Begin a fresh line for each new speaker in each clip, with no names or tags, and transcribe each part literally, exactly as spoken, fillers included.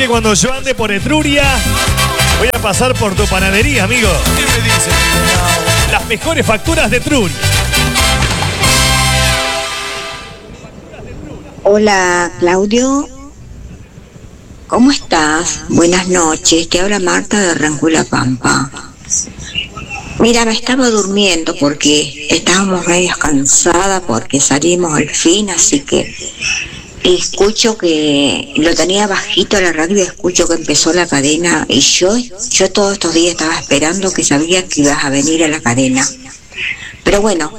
Cuando yo ande por Etruria, voy a pasar por tu panadería, amigo.
¿Qué me dice?
Las mejores facturas de Etruria.
Hola, Claudio. ¿Cómo estás? Buenas noches. Te habla Marta de Rancula Pampa. Mira, me estaba durmiendo porque estábamos medio cansadas porque salimos al fin, así que escucho que lo tenía bajito la radio y escucho que empezó la cadena y yo, yo todos estos días estaba esperando que sabía que ibas a venir a la cadena. Pero bueno,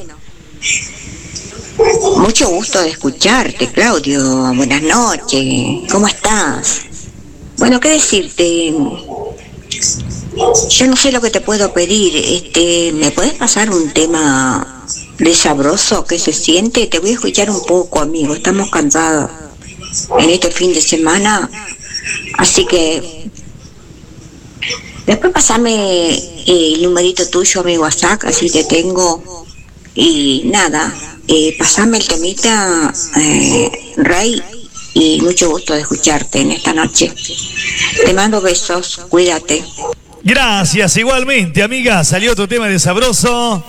mucho gusto de escucharte, Claudio. Buenas noches. ¿Cómo estás? Bueno, ¿qué decirte? Yo no sé lo que te puedo pedir. Este, ¿me puedes pasar un tema de sabroso que se siente? Te voy a escuchar un poco, amigo. Estamos cansados en este fin de semana. Así que después pasame el numerito tuyo a mi WhatsApp, así te tengo. Y nada, eh, pasame el temita, eh, Rey, y mucho gusto de escucharte en esta noche. Te mando besos, cuídate.
Gracias, igualmente, amiga. Salió tu tema de sabroso.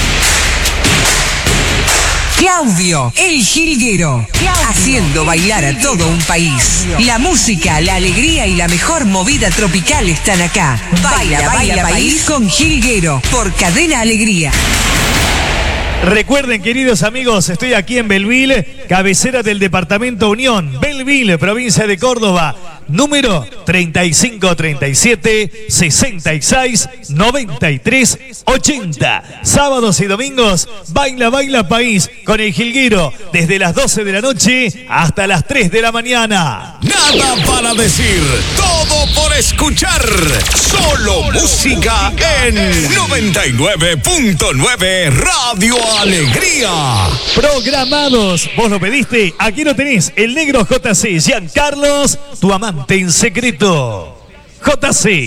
Claudio, el jilguero, haciendo bailar a todo un país. La música, la alegría y la mejor movida tropical están acá. Baila, baila, país con Jilguero, por Cadena Alegría.
Recuerden, queridos amigos, estoy aquí en Belville, cabecera del departamento Unión, Belville, provincia de Córdoba, número treinta y cinco treinta y siete sesenta y seis noventa y tres ochenta. Sábados y domingos, baila, baila país con el jilguero, desde las doce de la noche hasta las tres de la mañana.
Nada para decir, todo por escuchar. Solo música en noventa y nueve punto nueve Radio Alegría.
Programados, vos lo pediste, aquí lo tenés, el negro J C, Giancarlos, tu amante en secreto. J C.